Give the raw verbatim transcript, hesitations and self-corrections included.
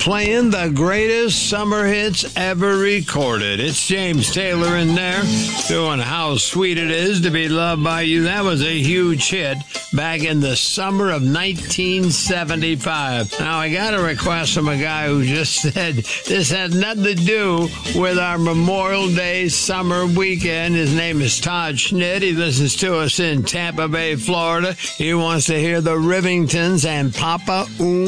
playing the greatest summer hits ever recorded. It's James Taylor in there doing How Sweet It Is to Be Loved by You. That was a huge hit back in the summer of nineteen seventy-five. Now, I got a request from a guy who just said this had nothing to do with our Memorial Day summer weekend. His name is Todd Schnitt. He listens to us in Tampa Bay, Florida. He wants to hear the Rivingtons and Papa Um.